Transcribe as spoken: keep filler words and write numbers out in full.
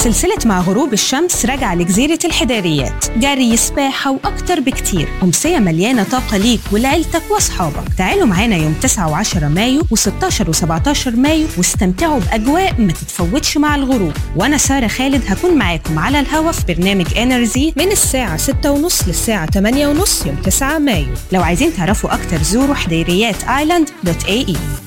سلسلة مع غروب الشمس راجعة لجزيرة الحداريات، جري، سباحة وأكتر بكتير. أمسية مليانة طاقة ليك ولعيلتك وأصحابك. تعالوا معانا يوم تسعة وعشرة مايو وستاشر وسبعتاشر مايو واستمتعوا بأجواء ما تتفوتش مع الغروب. وأنا سارة خالد هكون معاكم على الهوا في برنامج إنرجي من الساعة ستة ونص للساعة تمانية ونص يوم تسعة مايو. لو عايزين تعرفوا أكتر زوروا حديريات آيلاند دوت إيه إي.